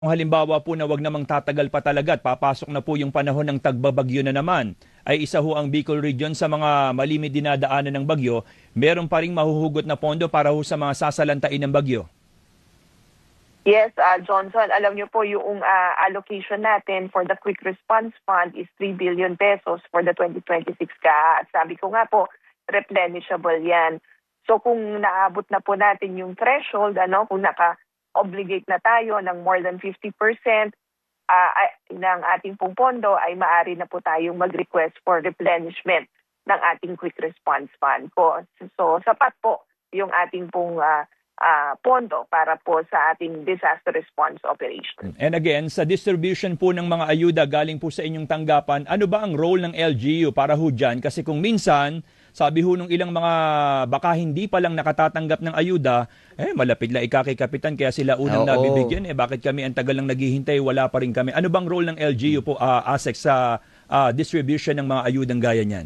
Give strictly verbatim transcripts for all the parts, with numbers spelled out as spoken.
Kung halimbawa po na wag namang tatagal pa talaga at papasok na po yung panahon ng tagbabagyo na naman, ay isa ho ang Bicol Region sa mga malimit dinadaanan ng bagyo, meron pa ring mahuhugot na pondo para ho sa mga sasalantain ng bagyo. Yes, uh, Johnson, alam niyo po yung uh, allocation natin for the Quick Response Fund is three billion pesos for the twenty twenty-six ka. At sabi ko nga po, replenishable yan. So kung naabot na po natin yung threshold, ano, kung naka-obligate na tayo ng more than fifty percent uh, ng ating pong pondo, ay maaari na po tayong mag-request for replenishment ng ating Quick Response Fund po. So sapat po yung ating pong uh, Uh, pondo para po sa ating disaster response operation. And again, sa distribution po ng mga ayuda galing po sa inyong tanggapan, ano ba ang role ng L G U para ho dyan? Kasi kung minsan, sabi ho nung ilang mga baka hindi pa lang nakatatanggap ng ayuda, eh malapit lang ikakikapitan kaya sila unang Oo. nabibigyan. Eh bakit kami ang tagal lang naghihintay, wala pa rin kami. Ano bang role ng L G U po, uh, ASEC, sa uh, distribution ng mga ayudang gaya niyan?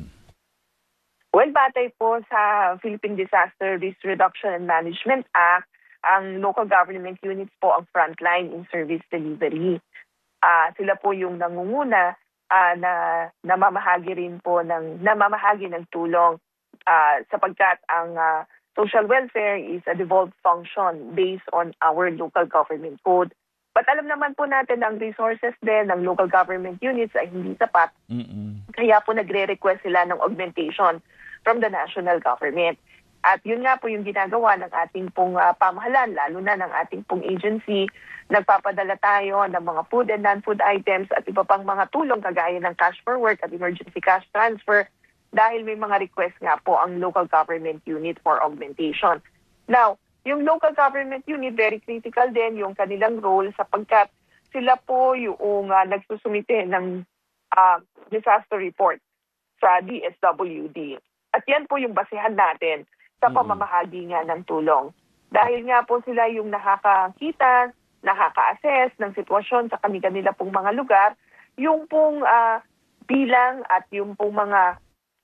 Well, batay po sa Philippine Disaster Risk Reduction and Management Act, ang local government units po ang frontline in service delivery. Uh, sila po yung nangunguna uh, na namamahagi rin po ng namamahagi ng tulong uh, sapagkat ang uh, social welfare is a devolved function based on our local government code. But alam naman po natin na ang resources din ng local government units ay hindi sapat. Mm-mm. Kaya po nagre-request sila ng augmentation from the national government. At yun nga po yung ginagawa ng ating pong uh, pamahalaan, lalo na ng ating pong agency. Nagpapadala tayo ng mga food and non-food items at iba pang mga tulong kagaya ng cash for work at emergency cash transfer dahil may mga request nga po ang local government unit for augmentation. Now, yung local government unit, very critical din yung kanilang role sapagkat sila po yung uh, nagsusumite ng uh, disaster report sa D S W D. At yan po yung basehan natin sa pamamahagi nga ng tulong. Dahil nga po sila yung nakakakita, nakaka-assess ng sitwasyon sa kanila pong mga lugar, yung pong uh, bilang at yung pong mga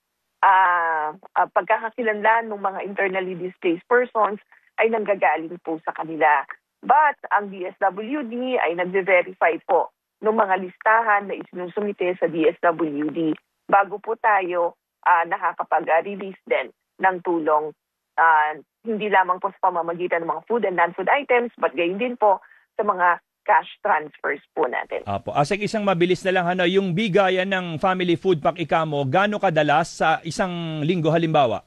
uh, uh, pagkakakilanlan ng mga internally displaced persons ay nanggagaling po sa kanila. But ang D S W D ay nagve-verify po ng mga listahan na isinusumite sa D S W D bago po tayo Uh, nakakapag-release din ng tulong uh, hindi lamang po sa pamamagitan ng mga food and non-food items but gayon din po sa mga cash transfers po natin. Apo. Asek, isang mabilis na lang, ano, yung bigayan ng family food pack ikamo, gaano kadalas sa isang linggo halimbawa?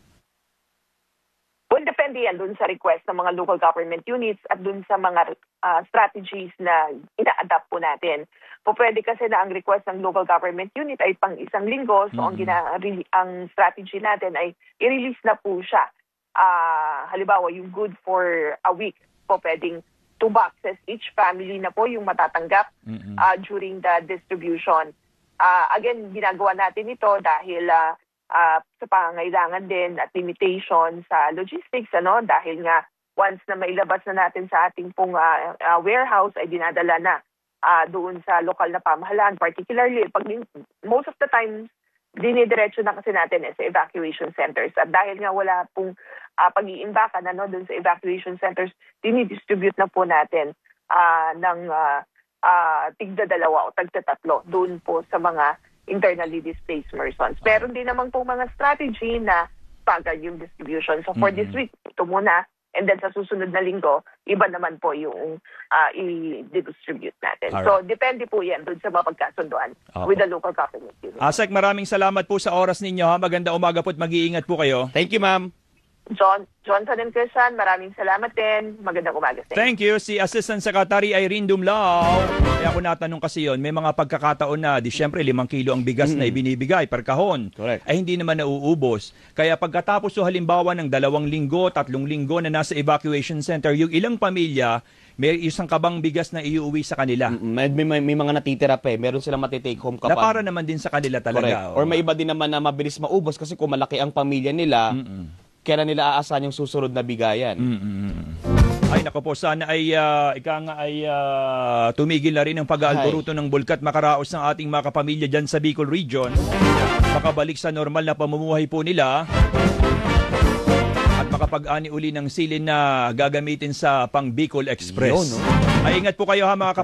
Well, depende yan dun sa request ng mga local government units at dun sa mga uh, strategies na ina-adapt po natin. Po pwede kasi na ang request ng local government unit ay pang isang linggo, so mm-hmm. ang, gina, ang strategy natin ay i-release na po siya. Uh, halimbawa, yung good for a week po pwedeng two boxes each family na po yung matatanggap mm-hmm. uh, during the distribution. Uh, again, ginagawa natin ito dahil uh, Uh, sa pangangailangan din at limitation sa logistics, ano, dahil nga once na mailabas na natin sa ating pong uh, uh, warehouse ay dinadala na uh, doon sa lokal na pamahalaan, particularly pag most of the time dinidiretso na kasi natin eh, sa evacuation centers at dahil nga wala pong uh, pag-iimbakan ano, doon sa evacuation centers, dinidistribute na po natin uh, ng uh, uh, tigda dalawa o tagta tatlo doon po sa mga internally displaced persons. Meron din naman po mga strategy na pagad yung distribution. So for mm-hmm. this week, ito muna. And then sa susunod na linggo, iba naman po yung uh, i-distribute natin. Alright. So depende po yan dun sa mga pagkasunduan oh. with the local government unit. Asek, maraming salamat po sa oras ninyo. Ha? Maganda umaga po at mag-iingat po kayo. Thank you, ma'am. John, Johnson and Christian, maraming salamat din. Magandang umaga sa inyo. Thank you. Si Assistant Secretary Irene Dumlao. Kaya ako natanong kasi yon, may mga pagkakataon na, di syempre, limang kilo ang bigas mm-hmm. na ibinibigay per kahon. Correct. Ay hindi naman nauubos. Kaya pagkatapos so halimbawa ng dalawang linggo, tatlong linggo na nasa evacuation center, yung ilang pamilya, may isang kabang bigas na iuwi sa kanila. Mm-hmm. May, may, may mga natitira pa eh. Meron silang matitake home kapag... Na para naman din sa kanila talaga. Or may iba din naman na mabilis maubos kasi kung malaki ang pamilya nila, mm-hmm. kaya nila aasahan yung susunod na bigayan. Mm-hmm. Ay nako po, sana ay uh, ika nga ay uh, tumigil na rin ang pag-aalboruto ng bulkat, makaraos ng ating mga kapamilya dyan sa Bicol Region. Makabalik sa normal na pamumuhay po nila at makapag-ani uli ng silin na gagamitin sa pang Bicol Express. Yun, no? Ay, ingat po kayo ha mga